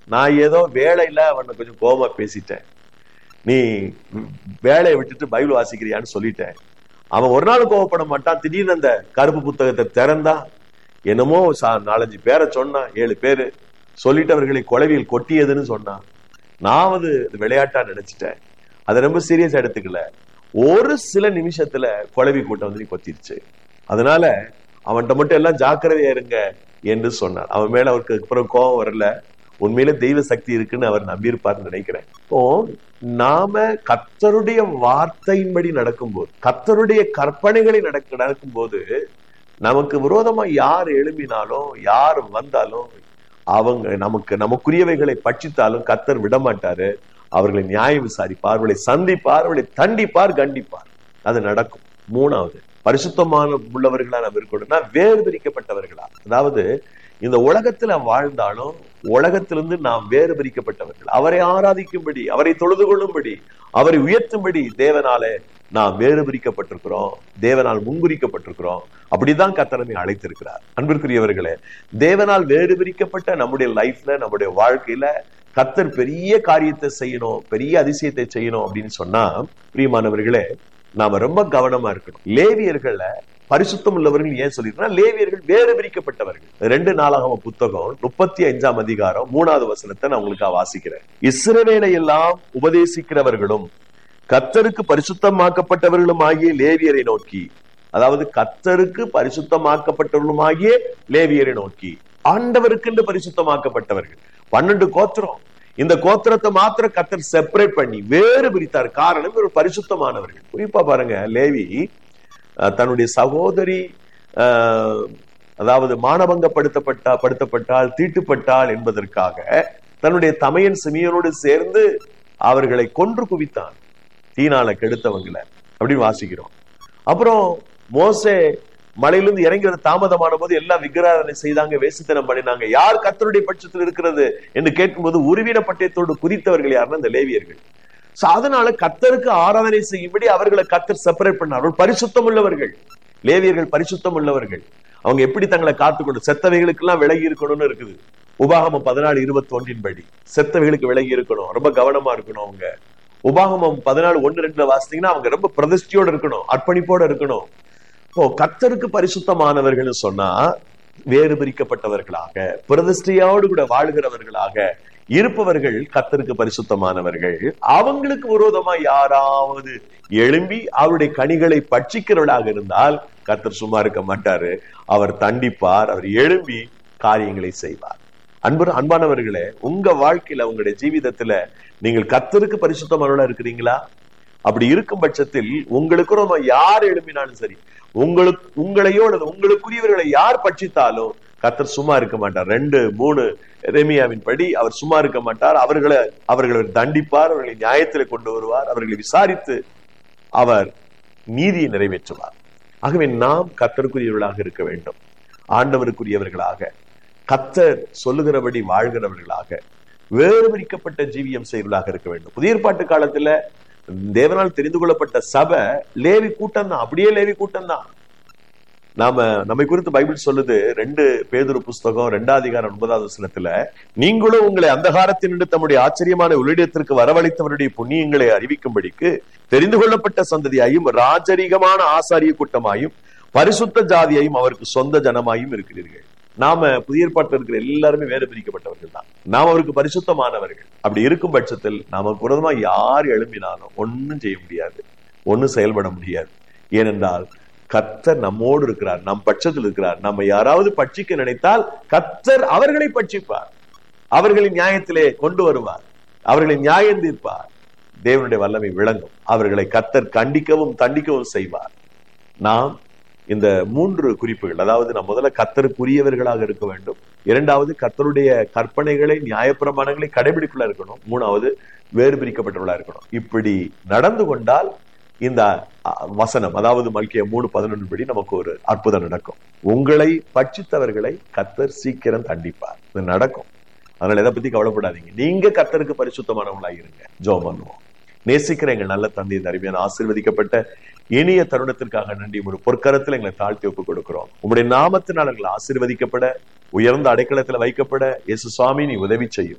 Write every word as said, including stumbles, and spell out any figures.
நான் ஏதோ வேலையில அவனை கொஞ்சம் கோபமா பேசிட்டேன், நீ வேலையை விட்டுட்டு பைபிள் வாசிக்கிறியான்னு சொல்லிட்டேன். அவன் ஒரு நாள் கோவப்பட மாட்டான். திடீர்னு அந்த கருப்பு புத்தகத்தை திறந்தா என்னமோ நாலஞ்சு பேரை சொன்னான், ஏழு பேரு சொல்லிட்டவர்களை கொலவியில் கொட்டியதுன்னு சொன்னான். நான் வந்து விளையாட்டா நினைச்சிட்டேன், அதை ரொம்ப சீரியஸா எடுத்துக்கல. ஒரு சில நிமிஷத்துல கொலவி கூட்டம் வந்து கொத்திருச்சு. அதனால அவன்கிட்ட மட்டும் எல்லாம் ஜாக்கிரதையா இருங்க என்று சொன்னார். அவன் மேல அவருக்கு அப்புறம் கோபம் வரல, உண்மையில தெய்வ சக்தி இருக்குன்னு அவர் நம்பியிருப்பார்னு நினைக்கிறேன். இப்போ நாம கர்த்தருடைய வார்த்தையின்படி நடக்கும் போது, கர்த்தருடைய கற்பனைகளை நடக்க நடக்கும் போது, நமக்கு விரோதமா யார் எழும்பினாலும் யார் வந்தாலும் அவங்க நமக்கு நமக்குரியவைகளை பட்சித்தாலும் கர்த்தர் விடமாட்டாரு. அவர்களை நியாயம் விசாரிப்பார், அவர்களை சந்திப்பார், அவர்களை தண்டிப்பார், கண்டிப்பார். அது நடக்கும். மூணாவது, பரிசுத்தமான உள்ளவர்களா நம்ம இருக்கணும்னா வேறு பிரிக்கப்பட்டவர்களா, அதாவது இந்த உலகத்துல வாழ்ந்தாலும் உலகத்திலிருந்து நாம் வேறு பிரிக்கப்பட்டவர்கள், அவரை ஆராதிக்கும்படி, அவரை தொழுது கொள்ளும்படி, அவரை உயர்த்தும்படி தேவனாலே நாம் வேறு பிரிக்கப்பட்டிருக்கிறோம், தேவனால் முன்குறிக்கப்பட்டிருக்கிறோம். அப்படிதான் கர்த்தர் நம்மை அழைத்திருக்கிறார். அன்பிற்குரியவர்களே, தேவனால் வேறு பிரிக்கப்பட்ட நம்முடைய லைஃப்ல, நம்முடைய வாழ்க்கையில கர்த்தர் பெரிய காரியத்தை செய்யணும், பெரிய அதிசயத்தை செய்யணும் அப்படின்னு சொன்னா, பிரியமானவர்களே, நாம ரொம்ப கவனமா இருக்கணும். லேவியர்கள பரிசுத்தம் உள்ளவர்கள் ஏன் சொல்லிருக்கா? லேவியர்கள் வேறு பிரிக்கப்பட்டவர்கள். ரெண்டு நாளாகம புத்தகம் முப்பத்தி அஞ்சாம் அதிகாரம் மூணாவது வசனத்தை நான் உங்களுக்கு வாசிக்கிறேன். இஸ்ரவேலை எல்லாம் உபதேசிக்கிறவர்களும் கர்த்தருக்கு பரிசுத்தமாக்கப்பட்டவர்களும் ஆகிய லேவியரை நோக்கி, அதாவது கர்த்தருக்கு பரிசுத்தமாக்கப்பட்டவர்களும் ஆகிய லேவியரை நோக்கி, ஆண்டவருக்கு என்று பரிசுத்தமாக்கப்பட்டவர்கள் பன்னெண்டு கோத்திரம். இந்த கோத்திரத்தை மாத்திரம் கர்த்தர் செப்பரேட் பண்ணி வேறு பிரித்தார். காரணம், ஒரு பரிசுத்தமானவர்கள். குறிப்பா பாருங்க, லேவி தன்னுடைய சகோதரி அஹ் அதாவது மானபங்கப்படுத்தப்பட்டா படுத்தப்பட்டால் தீட்டுப்பட்டாள் என்பதற்காக தன்னுடைய தமையன் சிமியோனோடு சேர்ந்து அவர்களை கொன்று குவித்தான், தீனால கெடுத்தவங்களை அப்படின்னு வாசிக்கிறோம். அப்புறம் மோசே மலையிலிருந்து இறங்கி வர தாமதமான போது எல்லாம் விக்கிராதனை செய்தாங்க, வேசித்தனம் பண்ணினாங்க. யார் கர்த்தருடைய பட்சத்தில் இருக்கிறது என்று கேட்கும்போது உருவின பட்டயத்தோடு குறித்தவர்கள் யாருன்னா இந்த லேவியர்கள். அதனால கர்த்தருக்கு ஆராதனை செய்யும்படி அவர்களை கர்த்தர் செப்பரேட் பண்ணார்கள். பரிசுத்தம் உள்ளவர்கள் லேவியர்கள், பரிசுத்தம் உள்ளவர்கள். அவங்க எப்படி தங்களை காத்துக்கொண்டு செத்தவைகளுக்கு எல்லாம் விலகி இருக்கணும்னு இருக்குது. உபாகமம் பதினாலு இருபத்தி ஒன்றின் படி செத்தவைகளுக்கு விலகி இருக்கணும், ரொம்ப கவனமா இருக்கணும். அவங்க உபாகமம் பதினாலு ஒன்னு ரெண்டுல வாசித்தீங்கன்னா அவங்க ரொம்ப பிரதிஷ்டையோட இருக்கணும், அர்ப்பணிப்போட இருக்கணும். இப்போ கர்த்தருக்கு பரிசுத்தமானவர்கள் சொன்னா வேறு பிரிக்கப்பட்டவர்களாக, பிரதிஷ்டையோடு கூட வாழ்கிறவர்களாக இருப்பவர்கள் கர்த்தருக்கு பரிசுத்தமானவர்கள். அவங்களுக்கு விரோதமா யாராவது எழும்பி அவருடைய கனிகளை பட்சிக்கிறவர்களாக இருந்தால் கர்த்தர் சும்மா இருக்க மாட்டாரு, அவர் தண்டிப்பார், அவர் எழும்பி காரியங்களை செய்வார். அன்பு அன்பானவர்களே, உங்க வாழ்க்கையில உங்களுடைய ஜீவிதத்துல நீங்கள் கர்த்தருக்கு பரிசுத்தமானவர்களா இருக்கிறீங்களா? அப்படி இருக்கும் பட்சத்தில் உங்களுக்கு ரொம்ப யார் எழுப்பினாலும் சரி, உங்களுக்கு உங்களையோ அல்லது உங்களுக்குரியவர்களை யார் பட்சித்தாலும் கர்த்தர் சும்மா இருக்க மாட்டார். ரெண்டு மூணு எரேமியாவின் படி அவர் சும்மா இருக்க மாட்டார். அவர்களை அவர்களை தண்டிப்பார், அவர்களை நியாயத்திலே கொண்டு வருவார், அவர்களை விசாரித்து அவர் நீதியை நிறைவேற்றுவார். ஆகவே நாம் கர்த்தருக்குரியவர்களாக இருக்க வேண்டும், ஆண்டவருக்குரியவர்களாக, கர்த்தர் சொல்லுகிறபடி வாழ்கிறவர்களாக, வேறு பிரிக்கப்பட்ட ஜீவியம் செய்வர்களாக இருக்க வேண்டும். புதிய ஏற்பாட்டு காலத்துல தேவனால் தெரிந்து கொள்ளப்பட்ட சபை லேவி கூட்டம் தான், அப்படியே லேவி கூட்டம் தான். நாம நம்மை குறித்து பைபிள் சொல்லுது, ரெண்டு பேதுரு புஸ்தகம் ரெண்டாம் அதிகாரம் ஒன்பதாவது வசனத்துல, நீங்களும் உங்களை அந்தகாரத்தினின்று தம்முடைய ஆச்சரியமான ஒளியிடத்திற்கு வரவழைத்தவருடைய புண்ணியங்களை அறிவிக்கும்படிக்கு தெரிந்து கொள்ளப்பட்ட சந்ததியாயும் ராஜரீகமான ஆசாரிய கூட்டமாயும் பரிசுத்த ஜாதியாயும் அவருக்கு சொந்த ஜனமாயும் இருக்கிறீர்கள். நாம புதிய ஏற்பாட்டில் இருக்கிற எல்லாருமே வேறு பிரிக்கப்பட்டவர்கள் தான். நாம் அவருக்கு பரிசுத்தமானவர்கள். அப்படி இருக்கும் பட்சத்தில் நாம விரோதமா யார் எழும்பினாலும் ஒன்னும் செய்ய முடியாது, ஒன்னும் செயல்பட முடியாது. ஏனென்றால் கர்த்தர் நம்மோடு இருக்கிறார், நம் பட்சத்தில் இருக்கிறார். நம்ம யாராவது பட்சிக்க நினைத்தால் கர்த்தர் அவர்களை பட்சிப்பார், அவர்களின் நியாயத்திலே கொண்டு வருவார், அவர்களை நியாயம் தீர்ப்பார். தேவனுடைய வல்லமை விளங்கும். அவர்களை கர்த்தர் கண்டிக்கவும் தண்டிக்கவும் செய்வார். நாம் இந்த மூன்று குறிப்புகள், அதாவது நாம் முதல்ல கர்த்தருக்குரியவர்களாக இருக்க வேண்டும், இரண்டாவது கர்த்தருடைய கற்பனைகளை நியாயப்பிரமாணங்களை கடைபிடிக்குள்ள இருக்கணும், மூணாவது வேறு பிரிக்கப்பட்டவர்களா இருக்கணும். இப்படி நடந்து கொண்டால் இந்த வசனம், அதாவது மல்கியா மூணு பதினொன்று படி நமக்கு ஒரு அற்புதம் நடக்கும். உங்களை பட்சித்தவர்களை கர்த்தர் சீக்கிரம் தண்டிப்பார். இது நடக்கும். அதனால எதை பத்தி கவலைப்படாதீங்க. நீங்க கர்த்தருக்கு பரிசுத்தமானவங்களா இருங்க. ஜெபம் பண்ணுவோம். நேசிக்கிற எங்கள் நல்ல தந்தை, இந்த அருமையான ஆசீர்வதிக்கப்பட்ட இனிய தருணத்திற்காக நன்றி. ஒரு பொற்கரத்தில் எங்களை தாழ்த்தி ஒப்புக் கொடுக்கிறோம். உங்களுடைய நாமத்தினால் எங்களை ஆசீர்வதிக்கப்பட, உயர்ந்த அடைக்கலத்துல வைக்கப்பட இயேசு சுவாமி நீ உதவி செய்யும்.